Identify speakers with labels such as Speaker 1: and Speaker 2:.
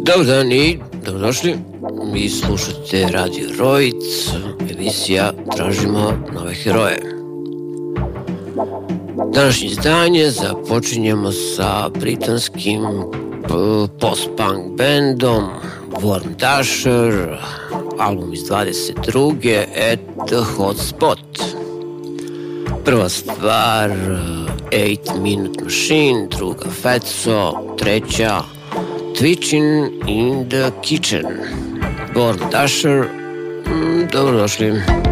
Speaker 1: Dobar dan i dobrodošli. Vi slušate Radio Roic, emisija Tražimo nove heroje. Današnje izdanje započinjemo sa britanskim post-punk bandom Warm Dasher, album iz 22. At the Hot Spot. Prva stvar 8 Minute Machine, druga Fatso, treća Twitching in the Kitchen. Warm Dasher, dobrodošli.